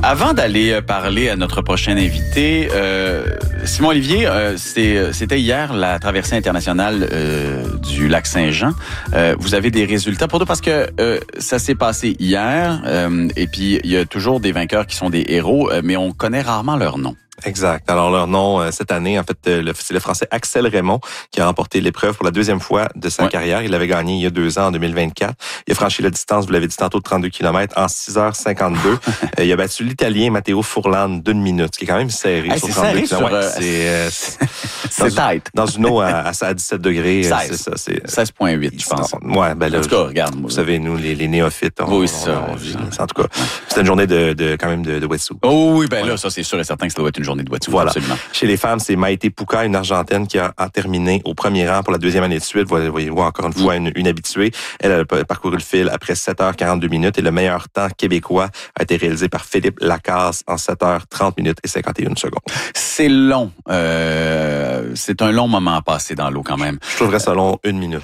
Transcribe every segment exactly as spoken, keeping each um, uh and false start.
Avant d'aller parler à notre prochain invité, euh, Simon Olivier, euh, c'est, c'était hier la traversée internationale euh, du lac Saint-Jean. Euh, vous avez des résultats pour nous parce que euh, ça s'est passé hier euh, et puis il y a toujours des vainqueurs qui sont des héros, euh, mais on connaît rarement leur nom. Exact. Alors, leur nom, euh, cette année, en fait, euh, le, c'est le Français Axel Raymond qui a remporté l'épreuve pour la deuxième fois de sa ouais. carrière. Il l'avait gagné il y a deux ans, en deux mille vingt-quatre. Il a franchi la distance, vous l'avez dit tantôt, de trente-deux kilomètres en six heures cinquante-deux. euh, il a battu l'Italien Matteo Furlan d'une minute, ce qui est quand même serré hey, sur c'est trente-deux kilomètres. Ouais, euh, c'est euh, c'est, c'est tight. Dans une eau à, à dix-sept degrés. seize. C'est ça. C'est, seize virgule huit, je pense. Ouais, ben là, en tout cas, regarde. Vous savez, nous, les, les néophytes, on, oui, on, ça, on, on, en tout cas, c'était une journée de, de quand même de, de wetsuit. Oh oui, ben ouais. là, ça, c'est sûr et certain que ça doit être une journée de wetsuit. Voilà. Absolument. Chez les femmes, c'est Maïté Pouka, une Argentine qui a, a terminé au premier rang pour la deuxième année de suite. Vous voyez-vous, encore une fois, une, une habituée. Elle a parcouru le fil après sept heures quarante-deux minutes et le meilleur temps québécois a été réalisé par Philippe Lacasse en sept heures trente minutes et cinquante et une secondes. C'est long. Euh, c'est un long moment à passer dans l'eau quand même. Je trouverais ça long une minute.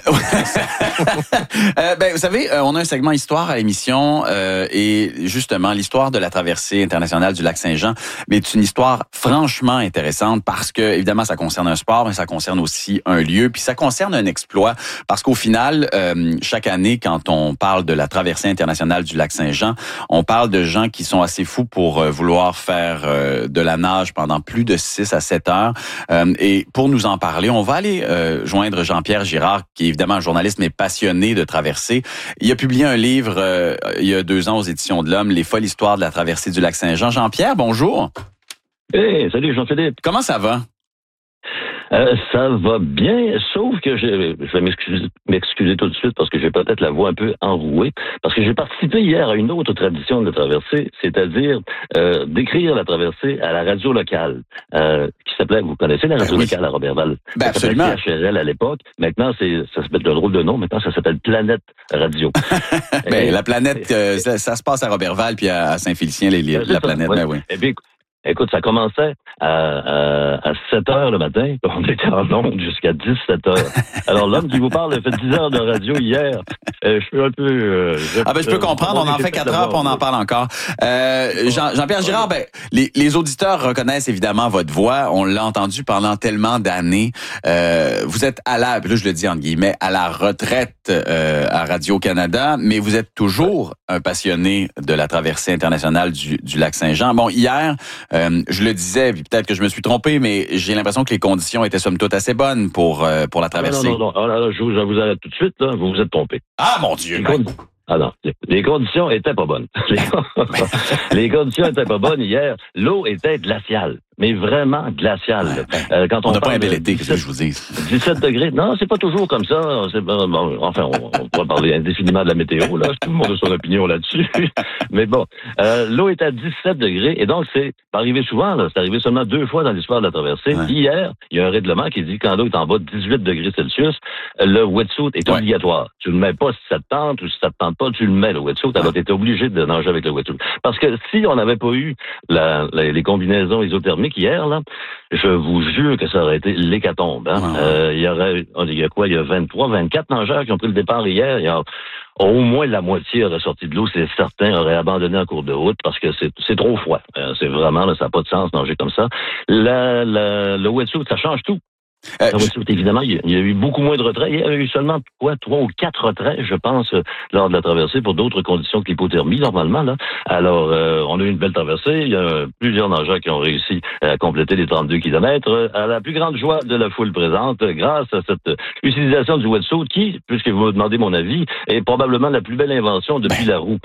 euh, ben, vous savez, on a un segment histoire à l'émission euh, et justement, l'histoire de la traversée internationale du lac Saint-Jean, mais c'est une histoire franchement intéressante parce que, évidemment, ça concerne un sport, mais ça concerne aussi un lieu, puis ça concerne un exploit parce qu'au final, euh, chaque année, quand on parle de la traversée internationale du lac Saint-Jean, on parle de gens qui sont assez fous pour euh, vouloir faire euh, de la nage pendant plus de six à sept heures. Euh, et pour nous en parler, on va aller euh, joindre Jean-Pierre Girard, qui est évidemment un journaliste, mais passionné de traversée. Il a publié un livre euh, il y a deux ans aux Éditions de l'Homme, Les folles histoires de la traversée du lac Saint-Jean. Jean-Pierre, bonjour. Hey, salut Jean-Philippe. Comment ça va? Euh, ça va bien, sauf que je, je vais m'excuser, m'excuser tout de suite parce que j'ai peut-être la voix un peu enrouée, parce que j'ai participé hier à une autre tradition de la traversée, c'est-à-dire euh, d'écrire la traversée à la radio locale, euh, qui s'appelait, vous connaissez la radio ben oui. locale à Roberval? Ben absolument. Ça s'appelait P H R L à l'époque. Maintenant, c'est, ça s'appelle de drôle de nom. Maintenant, ça s'appelle Planète Radio. ben, et, la planète, euh, ça, ça se passe à Roberval puis à Saint-Félicien, les, les, la ça, planète. Ouais. Ben oui. Et puis, écoute, ça commençait à, à, à sept heures le matin, on était en ondes jusqu'à dix-sept heures. Alors l'homme qui vous parle a fait dix heures de radio hier. Euh, je suis un peu... Euh, je, ah ben je peux comprendre, on en fait quatre heures puis on en parle encore. Euh, Jean, Jean-Pierre Girard, ben les, les auditeurs reconnaissent évidemment votre voix, on l'a entendu pendant tellement d'années. Euh, vous êtes à la, là je le dis entre guillemets, à la retraite euh, à Radio-Canada, mais vous êtes toujours un passionné de la traversée internationale du, du lac Saint-Jean. Bon, hier... Euh, je le disais, puis peut-être que je me suis trompé, mais j'ai l'impression que les conditions étaient somme toute assez bonnes pour euh, pour la traversée. Non, non, non, non. Alors, je, vous, je vous arrête tout de suite, là. Vous vous êtes trompé. Ah, mon Dieu! Les, con... ah, non. Les conditions étaient pas bonnes. Les conditions étaient pas bonnes hier. L'eau était glaciale. Mais vraiment glacial. Ouais, ben, euh, quand on on n'a pas un bel été, dix-sept, qu'est-ce que je vous dis? dix-sept degrés. Non, c'est pas toujours comme ça. C'est, bon, enfin, on, on pourra parler indéfiniment de la météo, là. Tout le monde a son opinion là-dessus. Mais bon, euh, l'eau est à dix-sept degrés. Et donc, c'est pas arrivé souvent, là. C'est arrivé seulement deux fois dans l'histoire de la traversée. Ouais. Hier, il y a un règlement qui dit que quand l'eau est en bas de dix-huit degrés Celsius, le wetsuit est ouais. obligatoire. Tu le mets pas si ça te tente ou si ça te tente pas, tu le mets, le wetsuit. Alors, tu es obligé de nager avec le wetsuit. Parce que si on n'avait pas eu la, la, les combinaisons isothermiques hier, là, je vous jure que ça aurait été l'hécatombe. Hein? Ah. Euh, il y aurait, il y a quoi, il y a vingt-trois, vingt-quatre nageurs qui ont pris le départ hier. Il y a au moins la moitié aurait sorti de l'eau, c'est certain, aurait abandonné en cours de route parce que c'est, c'est trop froid. Euh, c'est vraiment, là, ça n'a pas de sens nager comme ça. La, la, le wetsuit, ça change tout. Euh, je... Évidemment, il y a eu beaucoup moins de retraits. Il y a eu seulement quoi, trois ou quatre retraits, je pense, lors de la traversée pour d'autres conditions que l'hypothermie, normalement. Là. Alors, euh, on a eu une belle traversée. Il y a plusieurs nageurs qui ont réussi à compléter les trente-deux kilomètres à la plus grande joie de la foule présente grâce à cette utilisation du wetsuit qui, puisque vous me demandez mon avis, est probablement la plus belle invention depuis la roue.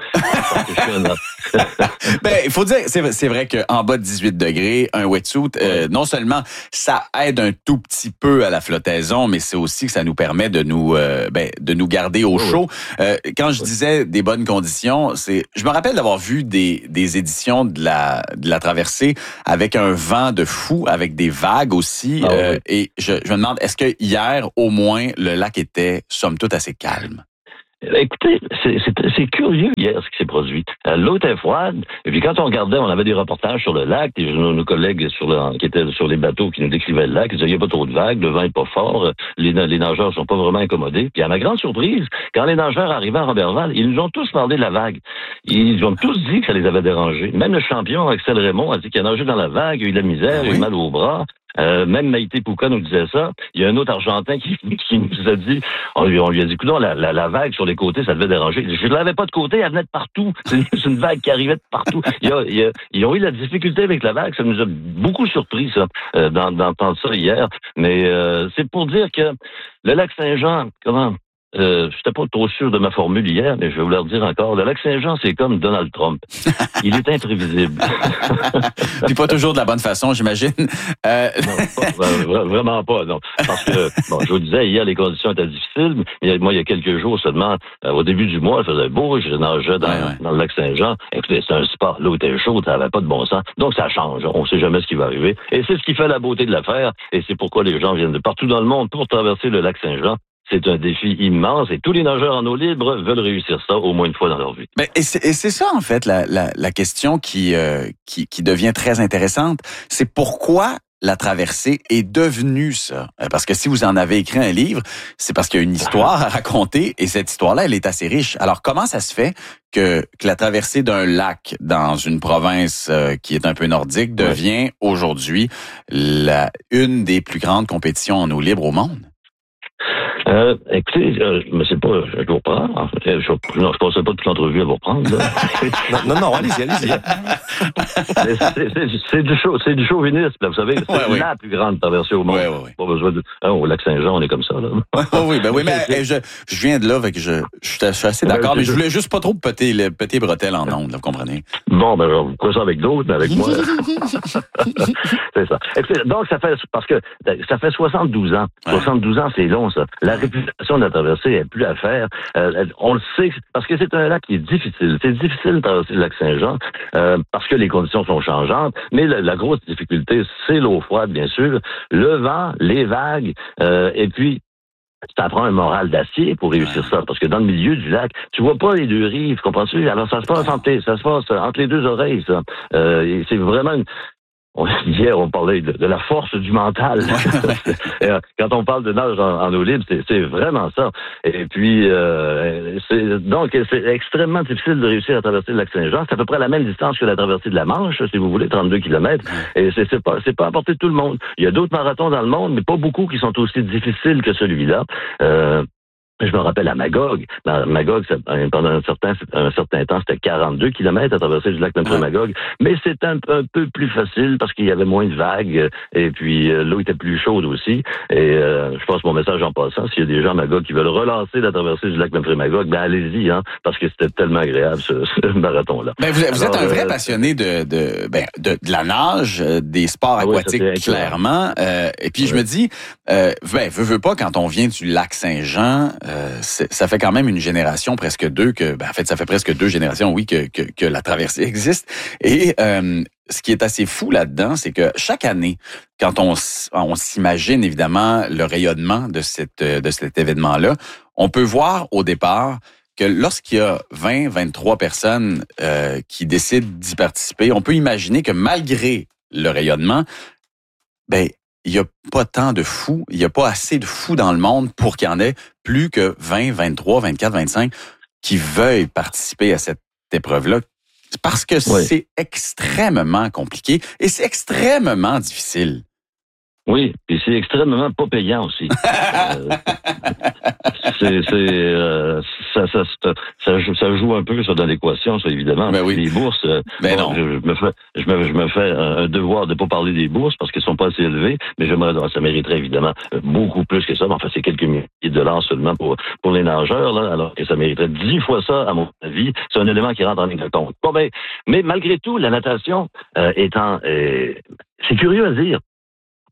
Ben, il faut dire, c'est, c'est vrai qu'en bas de dix-huit degrés, un wetsuit, euh, non seulement ça aide un tout petit peu à la flottaison, mais c'est aussi que ça nous permet de nous euh, ben, de nous garder au chaud. Euh, quand je disais des bonnes conditions, c'est je me rappelle d'avoir vu des des éditions de la de la traversée avec un vent de fou, avec des vagues aussi. Ah, euh, oui. Et je, je me demande, est-ce que hier, au moins, le lac était somme toute assez calme? Écoutez, c'est, c'est, c'est curieux hier ce qui s'est produit. Euh, l'eau était froide, et puis quand on regardait, on avait des reportages sur le lac, et nos, nos collègues sur le, qui étaient sur les bateaux qui nous décrivaient le lac, ils disaient il n'y a pas trop de vagues, le vent est pas fort, les, les nageurs sont pas vraiment incommodés. Puis à ma grande surprise, quand les nageurs arrivaient à Robertval, ils nous ont tous parlé de la vague. Ils ont tous dit que ça les avait dérangés. Même le champion Axel Raymond a dit qu'il a nagé dans la vague, il a eu de la misère, il a eu mal au bras. Euh, même Maïté Pouka nous disait ça. Il y a un autre Argentin qui, qui nous a dit, on lui, on lui a dit, écoute, la, la, la vague sur les côtés, ça devait déranger. Je ne l'avais pas de côté, elle venait de partout. C'est une, c'est une vague qui arrivait de partout. Il y a, il y a, ils ont eu la difficulté avec la vague. Ça nous a beaucoup surpris, ça, euh, d'entendre ça hier. Mais euh, c'est pour dire que le lac Saint-Jean, comment... Euh, j'étais pas trop sûr de ma formule hier, mais je vais vous le redire encore. Le lac Saint-Jean, c'est comme Donald Trump. Il est imprévisible. Puis pas toujours de la bonne façon, j'imagine. Euh... Non, pas, vraiment pas, non. Parce que, bon, je vous disais, hier, les conditions étaient difficiles. Mais moi, il y a quelques jours seulement, euh, au début du mois, il faisait beau, je nageais dans, ouais, ouais. dans le lac Saint-Jean. Écoutez, c'est un sport. L'eau était chaude, ça n'avait pas de bon sens. Donc, ça change. On ne sait jamais ce qui va arriver. Et c'est ce qui fait la beauté de l'affaire. Et c'est pourquoi les gens viennent de partout dans le monde pour traverser le lac Saint-Jean. C'est un défi immense et tous les nageurs en eau libre veulent réussir ça au moins une fois dans leur vie. Mais et, c'est, et c'est ça, en fait, la, la, la question qui, euh, qui, qui devient très intéressante. C'est pourquoi la traversée est devenue ça. Parce que si vous en avez écrit un livre, c'est parce qu'il y a une histoire à raconter et cette histoire-là, elle est assez riche. Alors, comment ça se fait que, que la traversée d'un lac dans une province euh, qui est un peu nordique devient aujourd'hui la, une des plus grandes compétitions en eau libre au monde? Euh, écoutez, euh, mais c'est pas, je vous reprends. Je, je, non, je pensais pas toute l'entrevue à vous reprendre. non, non, non, allez-y, allez-y. c'est, c'est, c'est, c'est du show, c'est du chauvinisme, là, vous savez. C'est ouais, la oui. plus grande traversée au monde. Ouais, ouais, ouais. Pas besoin de, hein, au lac Saint-Jean, on est comme ça, là. ouais, oui, ben oui, mais je, je viens de là, fait que je, je, je suis assez d'accord, mais je voulais juste pas trop péter les péter bretelles en ondes, vous comprenez? Bon, ben, vous croyez ça avec d'autres, mais avec moi. c'est ça. Écoutez, donc, ça fait, parce que, ça fait soixante-douze ans. Ouais. soixante-douze ans, c'est long, ça. La réputation de la traversée n'est plus à faire. Euh, on le sait, parce que c'est un lac qui est difficile. C'est difficile de traverser le lac Saint-Jean, euh, parce que les conditions sont changeantes, mais la, la grosse difficulté, c'est l'eau froide, bien sûr, le vent, les vagues, euh, et puis ça prend un moral d'acier pour réussir ça, parce que dans le milieu du lac, tu vois pas les deux rives, comprends-tu? Alors ça se passe entre, ça se passe entre les deux oreilles, ça. Euh, et c'est vraiment une... Hier, on parlait de, de la force du mental. Quand on parle de nage en, en eau libre, c'est, c'est vraiment ça. Et puis, euh, c'est, donc, c'est extrêmement difficile de réussir à traverser le lac Saint-Jean. C'est à peu près la même distance que la traversée de la Manche, si vous voulez, trente-deux kilomètres. Et c'est, c'est pas, c'est pas à portée de tout le monde. Il y a d'autres marathons dans le monde, mais pas beaucoup qui sont aussi difficiles que celui-là. Euh, Je me rappelle à Magog. Dans Magog, pendant un certain, un certain temps, c'était quarante-deux kilomètres à traverser du lac Magog. Mais c'était un, un peu plus facile parce qu'il y avait moins de vagues et puis euh, l'eau était plus chaude aussi. Et euh, je passe mon message en passant. S'il y a des gens à Magog qui veulent relancer la traversée du lac Magog, ben allez-y, hein, parce que c'était tellement agréable ce, ce marathon-là. Ben vous, vous Alors, êtes un vrai euh, passionné de de, ben, de de la nage, des sports aquatiques, ah oui, clairement. Euh, et puis oui. je me dis, euh, ben veux, veux pas, quand on vient du lac Saint-Jean, Euh, ça fait quand même une génération, presque deux, que, ben, en fait, ça fait presque deux générations, oui, que, que, que la traversée existe. Et euh, ce qui est assez fou là-dedans, c'est que chaque année, quand on, on s'imagine évidemment le rayonnement de, cette, de cet événement-là, on peut voir au départ que lorsqu'il y a vingt, vingt-trois personnes euh, qui décident d'y participer, on peut imaginer que malgré le rayonnement, ben il n'y a pas tant de fous, il n'y a pas assez de fous dans le monde pour qu'il y en ait plus que vingt, vingt-trois, vingt-quatre, vingt-cinq qui veuillent participer à cette épreuve-là. Parce que oui. c'est extrêmement compliqué et c'est extrêmement difficile. Oui, et c'est extrêmement pas payant aussi. euh, c'est, c'est, euh, ça, ça, ça, ça, ça joue un peu ça dans l'équation, ça évidemment. Ben oui. Les bourses, euh, ben bon, non. Je, je me fais, je me, je me fais un devoir de pas parler des bourses parce qu'elles sont pas assez élevées, mais j'aimerais, ça mériterait évidemment beaucoup plus que ça. Mais enfin, c'est quelques milliers de dollars seulement pour pour les nageurs, là, alors que ça mériterait dix fois ça à mon avis. C'est un élément qui rentre en ligne de compte. Bon ben, mais malgré tout, la natation euh, étant, euh, c'est curieux à dire.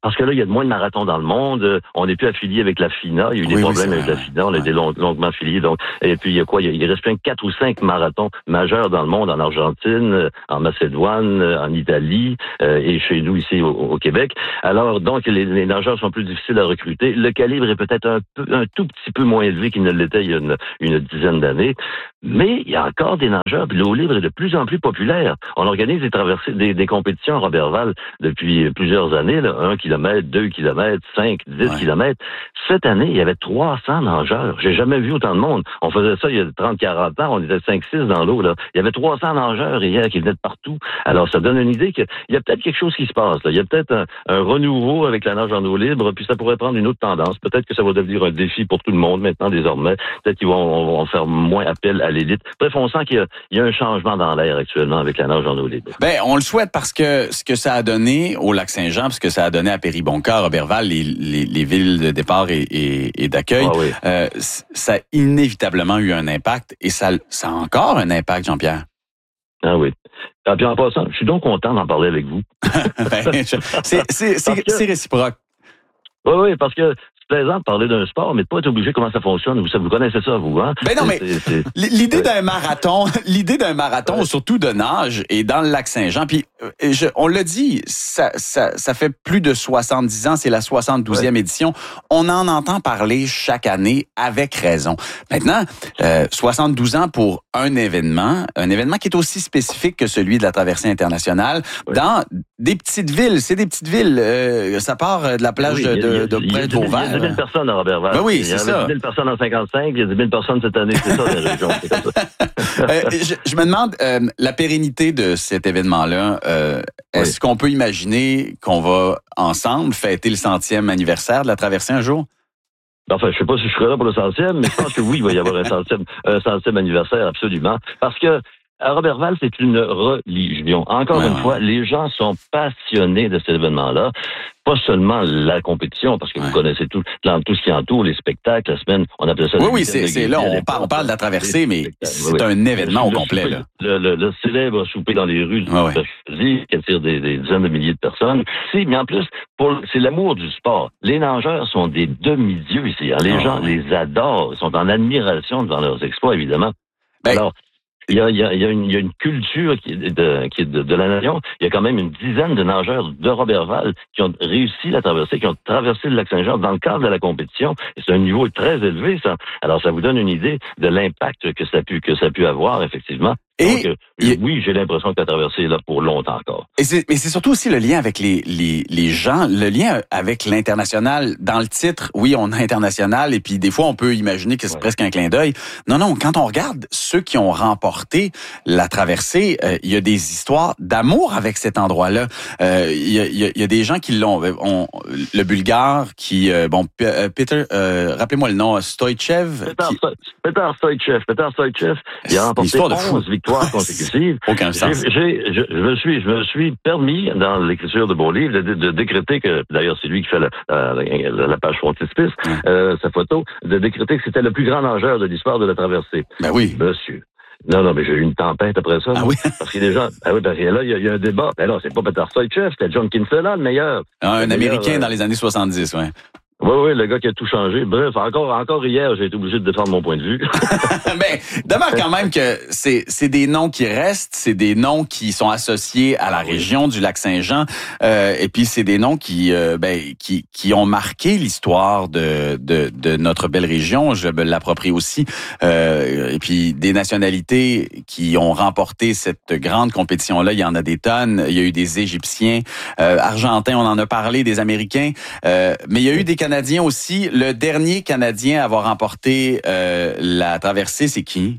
Parce que là, il y a de moins de marathons dans le monde. On n'est plus affilié avec la FINA. Il y a eu des oui, problèmes oui, avec la FINA. On a ouais. été long, longuement affiliés. Donc, et puis, il y a quoi? Il, y a, il reste plein de quatre ou cinq marathons majeurs dans le monde, en Argentine, en Macédoine, en Italie, euh, et chez nous, ici, au, au Québec. Alors, donc, les, les nageurs sont plus difficiles à recruter. Le calibre est peut-être un peu, un tout petit peu moins élevé qu'il ne l'était il y a une, une dizaine d'années. Mais il y a encore des nageurs, puis l'eau libre est de plus en plus populaire. On organise des traversées, des, des compétitions à Roberval depuis plusieurs années, là, un kilomètre, deux kilomètres, cinq, dix ouais. kilomètres. Cette année, il y avait trois cents nageurs. J'ai jamais vu autant de monde. On faisait ça il y a trente, quarante ans, on était cinq, six dans l'eau, là. Il y avait trois cents nageurs hier qui venaient de partout. Alors, ça donne une idée qu'il y a peut-être quelque chose qui se passe, là. Il y a peut-être un, un renouveau avec la nage en eau libre, puis ça pourrait prendre une autre tendance. Peut-être que ça va devenir un défi pour tout le monde maintenant, désormais. Peut-être qu'ils vont, vont faire moins appel à l'élite. Bref, on sent qu'il y a, il y a un changement dans l'air actuellement avec la nage en eau libre. Ben, on le souhaite parce que ce que ça a donné au Lac-Saint-Jean, ce que ça a donné à Péribonka, à Roberval, les, les, les villes de départ et, et, et d'accueil, Ah oui. euh, ça a inévitablement eu un impact et ça, ça a encore un impact, Jean-Pierre. Ah oui. Ah, puis en passant, je suis donc content d'en parler avec vous. ben, je, c'est, c'est, c'est, que, c'est réciproque. Oui, oui, parce que c'est plaisant de parler d'un sport, mais de pas être obligé comment ça fonctionne. Vous, vous connaissez ça, vous, hein? Ben non, mais c'est, c'est... l'idée d'un marathon, l'idée d'un marathon, ouais. surtout de nage, est dans le Lac-Saint-Jean. Puis, je, on l'a dit, ça, ça, ça fait plus de soixante-dix ans, c'est la soixante-douzième ouais. édition. On en entend parler chaque année avec raison. Maintenant, euh, soixante-douze ans pour un événement, un événement qui est aussi spécifique que celui de la traversée internationale, ouais. dans des petites villes. C'est des petites villes. Euh, ça part de la plage oui, de, de, de près de Vauvert. Il y a dix mille personnes à Roberval. Ben oui, c'est ça. Il y a dix mille personnes en cinquante-cinq, il y a dix mille personnes cette année. C'est ça, les régions. C'est comme ça. euh, je, je me demande, euh, la pérennité de cet événement-là, euh, est-ce oui. qu'on peut imaginer qu'on va ensemble fêter le centième anniversaire de la traversée un jour? Enfin, je sais pas si je serai là pour le centième, mais je pense que oui, il va y avoir un centième, un centième anniversaire, absolument. Parce que à Roberval, c'est une religion. Encore ouais, une ouais. fois, les gens sont passionnés de cet événement-là. Pas seulement la compétition, parce que ouais. vous connaissez tout, tout ce qui entoure, les spectacles, la semaine, on appelle ça... Oui, oui, c'est, c'est là, on parle, on parle de la traversée, mais c'est oui, un événement le, au complet. Le, là. Le, le, le célèbre souper dans les rues du ouais, ouais. qui attire des, des dizaines de milliers de personnes. Si, mais en plus, pour, c'est l'amour du sport. Les nageurs sont des demi-dieux ici. Hein. Les oh, gens ouais. les adorent, ils sont en admiration devant leurs exploits, évidemment. Ben, alors... Il y a, il y a, il y a, une, il y a une culture qui est, de, qui est de, de la nation. Il y a quand même une dizaine de nageurs de Roberval qui ont réussi la traversée, qui ont traversé le Lac-Saint-Jean dans le cadre de la compétition. Et c'est un niveau très élevé, ça. Alors, ça vous donne une idée de l'impact que ça a pu, que ça a pu avoir, effectivement. Et Donc, euh, a... oui, j'ai l'impression que la traversée est là pour longtemps encore. Et c'est, mais c'est surtout aussi le lien avec les, les, les gens, le lien avec l'international. Dans le titre, oui, on a international, et puis des fois, on peut imaginer que c'est ouais. presque un clin d'œil. Non, non, quand on regarde ceux qui ont remporté la traversée, euh, il y a des histoires d'amour avec cet endroit-là. Euh, il, y a, il, y a, il y a des gens qui l'ont. On, le Bulgare qui, euh, bon, P- Peter, euh, rappelez-moi le nom, Stoïchev. Peter, qui... Peter Stoïchev. Peter Stoïchev, il a remporté onze victoires consécutives. Aucun sens. J'ai, j'ai, je, je, me suis, je me suis permis, dans l'écriture de mon livre, de, de, de décréter que, d'ailleurs, c'est lui qui fait la, la, la, la page frontispice, mmh. euh, sa photo, de décréter que c'était le plus grand nageur de l'histoire de la traversée. Ben oui. Monsieur. Non, non, mais j'ai eu une tempête après ça. Ah oui? Parce que les gens, ah oui, parce que là, il y, y a un débat. Ben là, c'est pas Peter Stoïchev, c'était John Kinsella, le meilleur. Ah, un le Américain meilleur, dans les années soixante-dix, ouais. Oui, oui, le gars qui a tout changé. Bref, encore, encore hier, j'ai été obligé de défendre mon point de vue. Ben, demeure quand même que c'est, c'est des noms qui restent, c'est des noms qui sont associés à la région du Lac-Saint-Jean, euh, et puis c'est des noms qui, euh, ben, qui, qui ont marqué l'histoire de, de, de notre belle région. Je me l'approprie aussi. Euh, et puis des nationalités qui ont remporté cette grande compétition-là, il y en a des tonnes. Il y a eu des Égyptiens, euh, Argentins, on en a parlé, des Américains, euh, mais il y a eu des Canadiens aussi. Le dernier Canadien à avoir remporté euh, la traversée, c'est qui?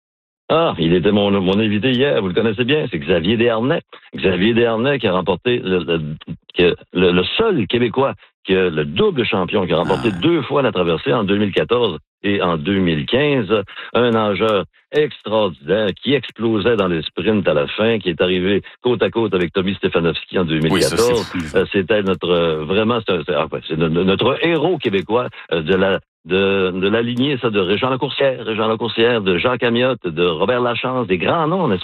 Ah, il était mon, mon invité hier, vous le connaissez bien, c'est Xavier Desharnais. Xavier Desharnais qui a remporté le, le, le, le seul Québécois, qui a le double champion, qui a remporté ah. deux fois la traversée en deux mille quatorze et en deux mille quinze. Un nageur extraordinaire qui explosait dans les sprints à la fin, qui est arrivé côte à côte avec Tommy Stefanowski en deux mille quatorze. Oui, ça, C'était notre, euh, vraiment, c'est, c'est, enfin, c'est notre héros québécois euh, de la de, de la lignée, ça, de Régent Lacourcière, Régent Lacourcière, de Jacques Amiotte, de Robert Lachance, des grands noms, n'est-ce pas?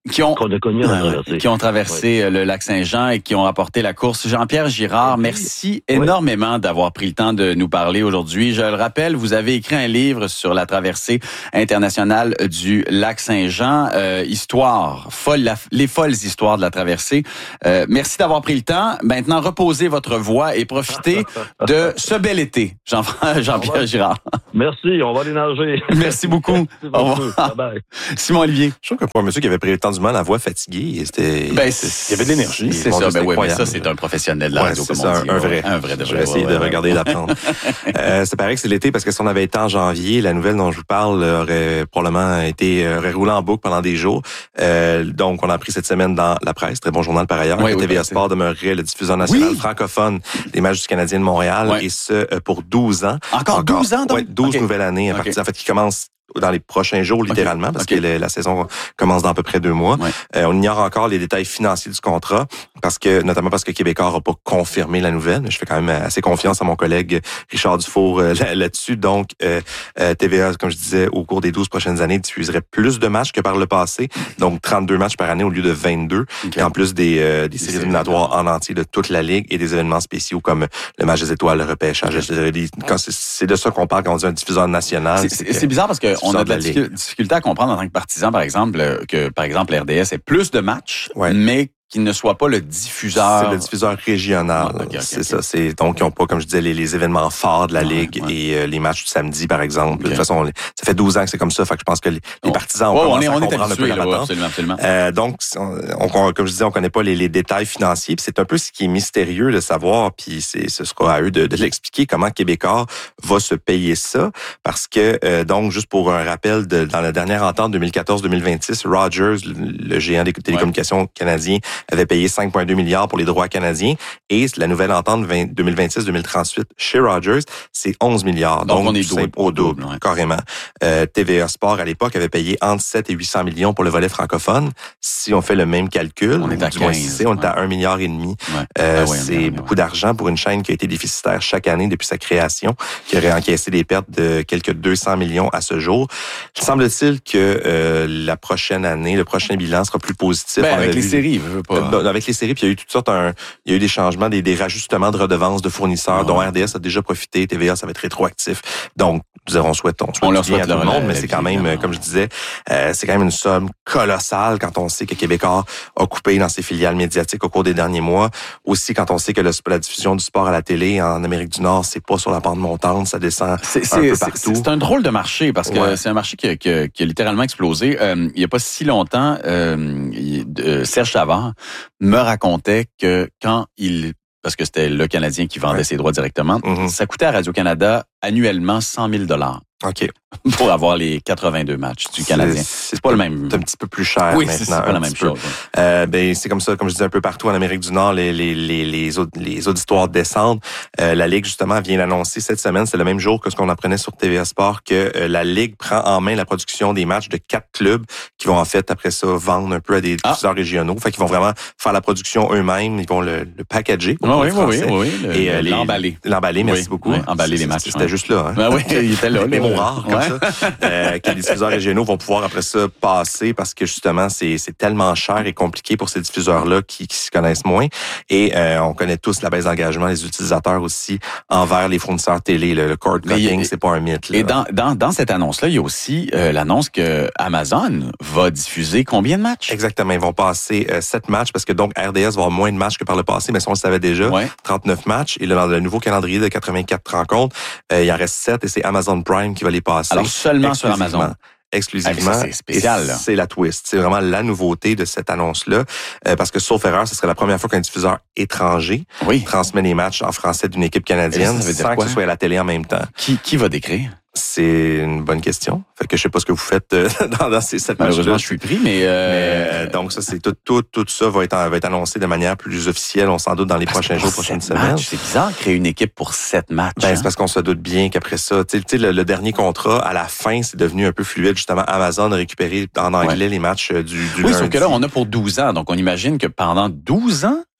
qui ont, qu'on a connu à la traversée. qui ont traversé oui. le lac Saint-Jean et qui ont rapporté la course. Jean-Pierre Girard, oui. merci oui. énormément d'avoir pris le temps de nous parler aujourd'hui. Je le rappelle, vous avez écrit un livre sur la traversée internationale du lac Saint-Jean, euh, histoire, folle, la, les folles histoires de la traversée. Euh, merci d'avoir pris le temps. Maintenant, reposez votre voix et profitez de ce bel été, Jean, Jean-Pierre va... Girard. Merci, on va aller nager. Merci beaucoup. Merci Au revoir. Bye bye. Simon Olivier. Je trouve que pour un monsieur qui avait pris le temps du mal, la voix fatiguée, c'était, ben, il y avait de l'énergie. C'est ça, ben oui, mais ça, c'est un professionnel de la ouais, radio, comme ça, on dit. Un vrai. Un vrai de vrai. Je vais essayer ouais, de ouais, regarder et d'apprendre. euh, ça paraît que c'est l'été parce que si on avait été en janvier, la nouvelle dont je vous parle aurait probablement été, aurait roulé en boucle pendant des jours. Euh, donc, on a appris cette semaine dans la presse, très bon journal par ailleurs, oui, que oui, T V A ben, Sport demeurerait le diffuseur national oui. francophone des matchs du Canadien de Montréal oui. et ce, pour douze ans. Encore, Encore douze ans, donc? Oui, douze okay. nouvelles années, à partir, okay. en fait, qui commencent dans les prochains jours, littéralement, okay. parce okay. que la, la saison commence dans à peu près deux mois. Ouais. Euh, on ignore encore les détails financiers du contrat, parce que notamment parce que Québécois n'a pas confirmé la nouvelle. Mais je fais quand même assez confiance à mon collègue Richard Dufour euh, là-dessus. Donc, euh, euh, T V A, comme je disais, au cours des douze prochaines années, diffuserait plus de matchs que par le passé. Donc, trente-deux matchs par année au lieu de vingt-deux. Okay. Et en plus des, euh, des séries éliminatoires en entier de toute la Ligue et des événements spéciaux comme le match des étoiles, le repêchage. Okay. Quand c'est, c'est de ça qu'on parle quand on dit un diffuseur national. C'est, c'est, c'est bizarre parce qu'on a de la, de la difficulté à comprendre en tant que partisan, par exemple, que, par exemple, R D S ait plus de matchs, ouais. mais qu'il ne soit pas le diffuseur. C'est le diffuseur régional. Ah, okay, okay, c'est okay. ça. C'est donc ils n'ont pas, comme je disais, les, les événements forts de la Ligue ouais, ouais. et euh, les matchs du samedi, par exemple. Okay. De toute façon, les, ça fait douze ans que c'est comme ça. Fait que je pense que les, les partisans ont oh, commencé on est, à on comprendre est habitué, un peu la là, absolument, absolument. Euh, donc, on, on, comme je disais, on connaît pas les, les détails financiers. Puis c'est un peu ce qui est mystérieux de savoir. Puis c'est, ce sera à eux de, de l'expliquer comment Québécois va se payer ça. Parce que euh, donc, juste pour un rappel, de, dans la dernière entente deux mille quatorze deux mille vingt-six, Rogers, le, le géant des télécommunications ouais. canadien, avait payé cinq virgule deux milliards pour les droits canadiens. Et la nouvelle entente deux mille vingt-six deux mille trente-huit chez Rogers, c'est onze milliards. Donc, donc on est double, au double, double ouais. carrément. Euh, T V A Sport, à l'époque, avait payé entre sept et huit cents millions pour le volet francophone. Si on fait le même calcul, on est à du moins ici, on est à un milliard et demi. Ouais. Euh, ah ouais, c'est ouais, beaucoup ouais. d'argent pour une chaîne qui a été déficitaire chaque année depuis sa création, qui aurait encaissé des pertes de quelques deux cents millions à ce jour. Semble-t-il que euh, la prochaine année, le prochain bilan sera plus positif. Ben, avec les vu, séries, je veux pas. Euh, avec les séries, puis il y a eu toutes sortes, un, il y a eu des changements, des, des rajustements de redevances de fournisseurs, oh. dont R D S a déjà profité, T V A, ça va être rétroactif. Donc, nous on souhaite, on souhaite on leur bien souhaite à tout le monde, la, mais la c'est quand même, évidemment. Comme je disais, euh, c'est quand même une somme colossale quand on sait que Québécois a coupé dans ses filiales médiatiques au cours des derniers mois. Aussi, quand on sait que le, la diffusion du sport à la télé en Amérique du Nord, c'est pas sur la pente montante, ça descend c'est, un c'est, peu partout. C'est, c'est un drôle de marché parce que ouais. c'est un marché qui a, qui a, qui a littéralement explosé. Euh, il y a pas si longtemps, euh, euh, Serge Savard me racontait que quand il, parce que c'était le Canadien qui vendait ouais. ses droits directement, mm-hmm. ça coûtait à Radio-Canada annuellement cent mille dollars. OK. Pour avoir les quatre-vingt-deux matchs du Canadien. C'est, c'est pas le même. C'est un petit peu plus cher oui, maintenant. C'est, c'est pas la même chose. Euh, ben, c'est comme ça, comme je disais un peu partout en Amérique du Nord, les, les, les, les, les auditoires descendent. Euh, la Ligue, justement, vient l'annoncer cette semaine. C'est le même jour que ce qu'on apprenait sur T V A Sport, que euh, la Ligue prend en main la production des matchs de quatre clubs qui vont, en fait, après ça, vendre un peu à des diffuseurs ah. régionaux. Fait qu'ils vont vraiment faire la production eux-mêmes. Ils vont le, le packager. Oh, oui, oui, oui, oui. Le, et, euh, l'emballer. L'emballer, merci oui, beaucoup. Oui, emballer les matchs. C'était ouais. juste là. Hein. Ben oui, il était là. Les mots rares, comme ouais. ça. euh, que les diffuseurs régionaux vont pouvoir après ça passer parce que justement c'est c'est tellement cher et compliqué pour ces diffuseurs-là qui, qui se connaissent moins. Et euh, on connaît tous la baisse d'engagement des utilisateurs aussi envers les fournisseurs télé. Le, le cord cutting, c'est pas un mythe. Là. Et dans, dans dans cette annonce-là, il y a aussi euh, l'annonce que Amazon va diffuser combien de matchs? Exactement, ils vont passer euh, sept matchs parce que donc R D S va avoir moins de matchs que par le passé, mais ça on le savait déjà. Ouais. trente-neuf matchs. Et là, dans le nouveau calendrier de quatre-vingt-quatre rencontres, euh, il en reste sept et c'est Amazon Prime qui va les passer. Alors seulement sur Amazon. Exclusivement. Ah, c'est spécial, là. C'est la twist. C'est vraiment la nouveauté de cette annonce-là. Euh, parce que, sauf erreur, ce serait la première fois qu'un diffuseur étranger oui. transmet les matchs en français d'une équipe canadienne ça, ça sans que ce soit à la télé en même temps. Qui, qui va décrire? C'est une bonne question. Fait que je sais pas ce que vous faites euh, dans, dans ces sept matchs-là. Malheureusement, je suis pris, mais, euh... mais euh, donc ça, c'est tout, tout, tout ça va être, va être annoncé de manière plus officielle. On s'en doute dans les parce prochains jours, prochaines semaines. C'est bizarre de créer une équipe pour sept matchs. Ben, hein? c'est parce qu'on se doute bien qu'après ça, tu sais, le, le dernier contrat à la fin, c'est devenu un peu fluide. Justement, Amazon a récupéré en anglais ouais. les matchs du, du oui, lundi. sauf que là, on a pour douze ans, donc on imagine que pendant douze ans.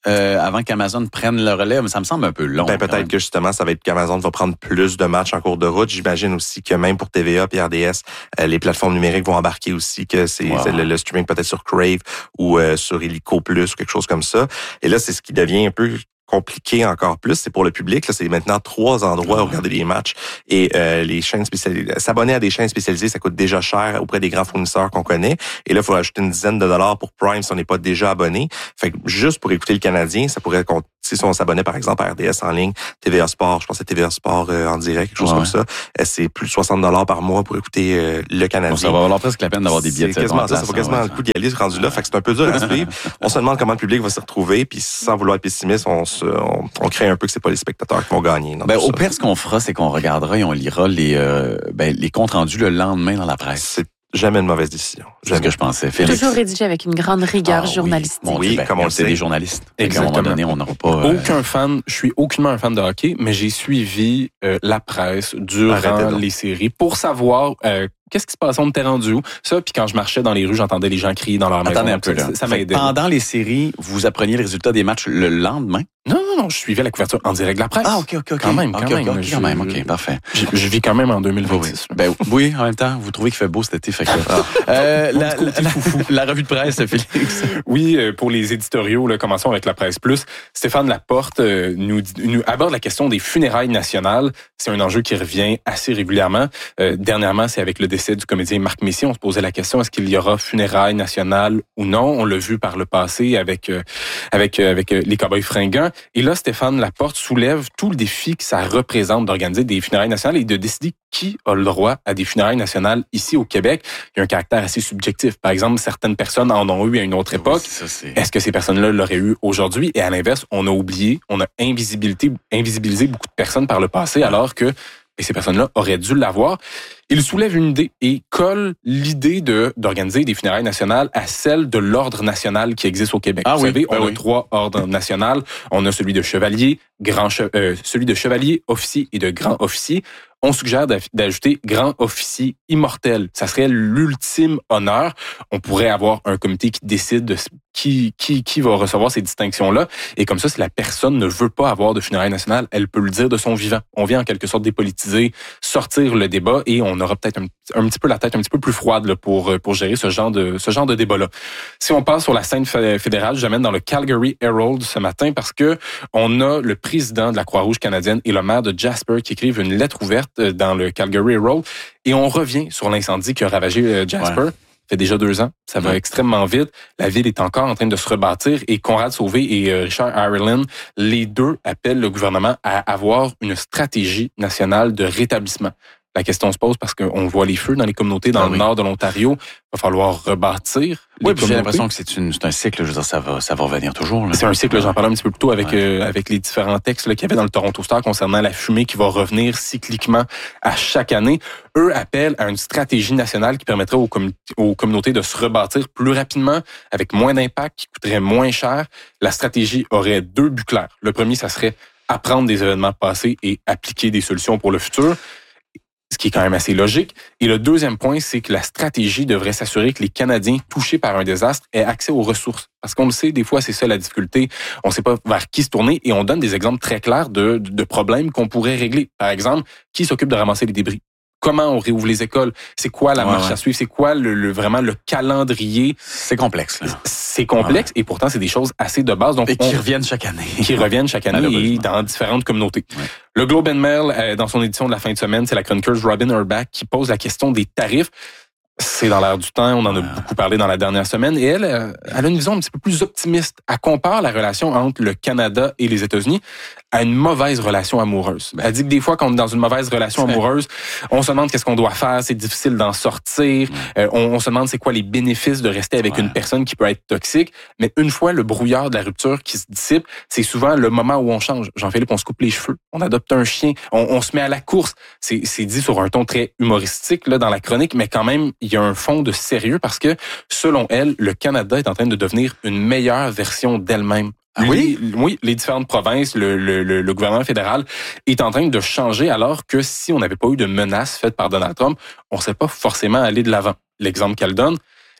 euh, avant qu'Amazon prenne le relais? Ça me semble un peu long. Ben, peut-être que justement, ça va être qu'Amazon va prendre plus de matchs en cours de route. J'imagine aussi que même pour T V A et R D S, euh, les plateformes numériques vont embarquer aussi, que c'est, wow. c'est le, le streaming peut-être sur Crave ou euh, sur Illico Plus ou quelque chose comme ça. Et là, c'est ce qui devient un peu compliqué encore plus, c'est pour le public. Là, c'est maintenant trois endroits où regarder les matchs et euh, les chaînes spécialisées. S'abonner à des chaînes spécialisées, ça coûte déjà cher auprès des grands fournisseurs qu'on connaît. Et là, il faut ajouter une dizaine de dollars pour Prime si on n'est pas déjà abonné. Fait que juste pour écouter le Canadien, ça pourrait compter. Si on s'abonnait par exemple à R D S en ligne, T V A Sport, je pense que c'est T V A Sport euh, en direct, quelque chose ouais. comme ça, euh, c'est plus de soixante dollars par mois pour écouter euh, le Canadien. Donc, ça va valoir presque la peine d'avoir des billets. C'est quasiment ça, ça vaut quasiment ouais, le coup d'y aller rendu là. Fait que c'est un peu dur à suivre. On se demande comment le public va se retrouver, puis sans vouloir être pessimiste, on, se, on, on crée un peu que c'est pas les spectateurs qui vont gagner. Ben, au pire, ce qu'on fera, c'est qu'on regardera et on lira les, euh, ben, les comptes rendus le lendemain dans la presse. C'est jamais une mauvaise décision. C'est ce que je pensais. Félix. Toujours rédigé avec une grande rigueur ah, journalistique. Oui, bon, oui ben, comme on le sait, des journalistes. Exactement. À un moment donné, on n'aura pas... Euh... Aucun fan, je suis aucunement un fan de hockey, mais j'ai suivi euh, la presse durant les séries pour savoir... Euh, Qu'est-ce qui se passe? On était rendu où? Ça, puis quand je marchais dans les rues, j'entendais les gens crier dans leur maison. Attendez un peu, là. Ça, ça m'aidait. Pendant les séries, vous appreniez les résultats des matchs le lendemain? Non, non, non, je suivais la couverture en direct de la presse. Ah, OK, OK, OK. Quand même, quand okay, même. Okay, okay, je, quand même, OK, parfait. Je, je vis quand même en deux mille vingt-six. Oui, ben, oui, en même temps, vous trouvez qu'il fait beau cet été, fait que... Ah. Euh, la, la, la, la revue de presse, Félix. Oui, pour les éditoriaux, là, commençons avec la presse plus. Stéphane Laporte euh, nous, nous aborde la question des funérailles nationales. C'est un enjeu qui revient assez régulièrement. Euh, dernièrement, c'est avec le décès du comédien Marc Messier. On se posait la question, est-ce qu'il y aura funérailles nationales ou non? On l'a vu par le passé avec euh, avec euh, avec les Cowboys fringants. Et là, Stéphane Laporte soulève tout le défi que ça représente d'organiser des funérailles nationales et de décider qui a le droit à des funérailles nationales ici au Québec. Il y a un caractère assez subjectif. Par exemple, certaines personnes en ont eu à une autre époque. Oui, ça, c'est... Est-ce que ces personnes-là l'auraient eu aujourd'hui? Et à l'inverse, on a oublié, on a invisibilisé, invisibilisé beaucoup de personnes par le passé, alors que et ces personnes-là auraient dû l'avoir. Il soulève une idée et colle l'idée de d'organiser des funérailles nationales à celle de l'ordre national qui existe au Québec. Ah Vous oui, savez, ben on a oui. trois ordres nationaux. On a celui de chevalier, grand che- euh, celui de chevalier, officier et de grand officier. On suggère d'ajouter grand officier immortel. Ça serait l'ultime honneur. On pourrait avoir un comité qui décide de qui qui qui va recevoir ces distinctions-là. Et comme ça, si la personne ne veut pas avoir de funérailles nationales, elle peut le dire de son vivant. On vient en quelque sorte dépolitiser, sortir le débat et on aura peut-être un, un petit peu la tête un petit peu plus froide là, pour pour gérer ce genre de ce genre de débat-là. Si on passe sur la scène fédérale, j'amène dans le Calgary Herald ce matin parce que on a le président de la Croix-Rouge canadienne et le maire de Jasper qui écrivent une lettre ouverte dans le Calgary Herald et on revient sur l'incendie qui a ravagé Jasper. Ouais. Ça fait déjà deux ans. Ça va ouais. extrêmement vite. La ville est encore en train de se rebâtir et Conrad Sauvé et Richard Ireland, les deux appellent le gouvernement à avoir une stratégie nationale de rétablissement. La question se pose parce qu'on voit les feux dans les communautés dans ah, le oui. nord de l'Ontario. Il va falloir rebâtir. Oui, puis j'ai l'impression que c'est, une, c'est un cycle. Je veux dire, ça va, ça va revenir toujours. Là. C'est un cycle. J'en parlais un petit peu plus tôt avec ouais. euh, avec les différents textes là, qu'il y avait dans le Toronto Star concernant la fumée qui va revenir cycliquement à chaque année. Eux appellent à une stratégie nationale qui permettrait aux, com- aux communautés de se rebâtir plus rapidement, avec moins d'impact, qui coûterait moins cher. La stratégie aurait deux buts clairs. Le premier, ça serait apprendre des événements passés et appliquer des solutions pour le futur, ce qui est quand même assez logique. Et le deuxième point, c'est que la stratégie devrait s'assurer que les Canadiens touchés par un désastre aient accès aux ressources. Parce qu'on le sait, des fois, c'est ça la difficulté. On ne sait pas vers qui se tourner et on donne des exemples très clairs de, de, de problèmes qu'on pourrait régler. Par exemple, qui s'occupe de ramasser les débris? Comment on réouvre les écoles? C'est quoi la ouais, marche ouais. à suivre? C'est quoi le, le vraiment le calendrier? C'est complexe. Là. C'est complexe ouais. et pourtant, c'est des choses assez de base. Donc, et qui on, reviennent chaque année. Qui reviennent chaque année et dans différentes communautés. Ouais. Le Globe and Mail, euh, dans son édition de la fin de semaine, c'est la chroniqueuse Robin Urbach qui pose la question des tarifs. C'est dans l'air du temps, on en a ouais. beaucoup parlé dans la dernière semaine. Et elle, elle a une vision un petit peu plus optimiste. Elle compare la relation entre le Canada et les États-Unis à une mauvaise relation amoureuse. Ben, elle dit que des fois, quand on est dans une mauvaise relation amoureuse, on se demande qu'est-ce qu'on doit faire, c'est difficile d'en sortir, ouais. euh, on, on se demande c'est quoi les bénéfices de rester avec ouais. une personne qui peut être toxique. Mais une fois le brouillard de la rupture qui se dissipe, c'est souvent le moment où on change. Jean-Philippe, on se coupe les cheveux, on adopte un chien, on, on se met à la course. C'est, c'est dit sur un ton très humoristique là dans la chronique, mais quand même, il y a un fond de sérieux parce que, selon elle, le Canada est en train de devenir une meilleure version d'elle-même. Ah oui? Les, oui, les différentes provinces, le, le, le, le gouvernement fédéral est en train de changer alors que si on n'avait pas eu de menaces faites par Donald Trump, on ne serait pas forcément allé de l'avant. L'exemple qu'elle donne,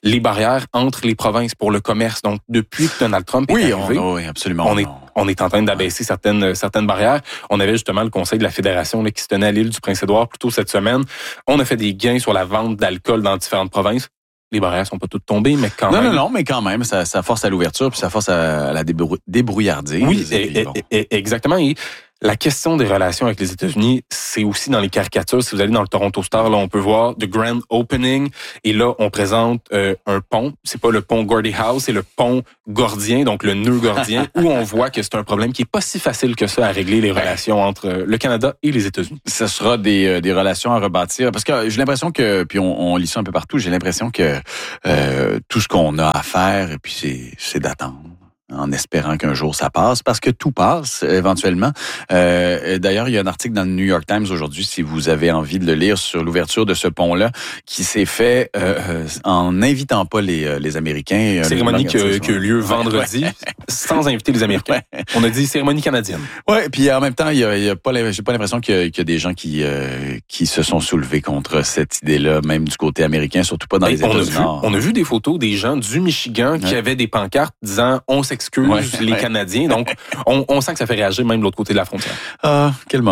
les barrières entre les provinces pour le commerce. Donc, depuis que Donald Trump est oui, arrivé, on, oui, absolument. on est on est en train d'abaisser certaines certaines barrières. On avait justement le conseil de la fédération là, qui se tenait à l'île du Prince-Édouard plus tôt cette semaine. On a fait des gains sur la vente d'alcool dans différentes provinces. Les barrières sont pas toutes tombées, mais quand non, même. Non, non, non, mais quand même, ça, ça force à l'ouverture, puis ça force à, à la débrou- débrouillardise. Oui, et, et, bon. et, exactement. Et la question des relations avec les États-Unis, c'est aussi dans les caricatures. Si vous allez dans le Toronto Star, là, on peut voir The Grand Opening. Et là, on présente euh, un pont. C'est pas le pont Gordie Howe, c'est le pont gordien, donc le nœud gordien, où on voit que c'est un problème qui est pas si facile que ça à régler les relations entre le Canada et les États-Unis. Ce sera des, euh, des relations à rebâtir. Parce que j'ai l'impression que, puis on, on lit ça un peu partout, j'ai l'impression que euh, tout ce qu'on a à faire, et puis c'est, c'est d'attendre, en espérant qu'un jour ça passe, parce que tout passe éventuellement. Euh, d'ailleurs, il y a un article dans le New York Times aujourd'hui, si vous avez envie de le lire, sur l'ouverture de ce pont-là, qui s'est fait euh, en n'invitant pas les, les Américains. Cérémonie qui a eu lieu vendredi, ouais, ouais. sans inviter les Américains. Ouais. On a dit cérémonie canadienne. Oui, puis en même temps, il y a, il y a pas, j'ai pas l'impression qu'il y a, qu'il y a des gens qui euh, qui se sont soulevés contre cette idée-là, même du côté américain, surtout pas dans ben, les États-Unis. On a vu des photos des gens du Michigan qui ouais. avaient des pancartes disant « On s'excuse, ouais, les ouais. Canadiens ». Donc, on, on sent que ça fait réagir même de l'autre côté de la frontière. Ah, quel moment.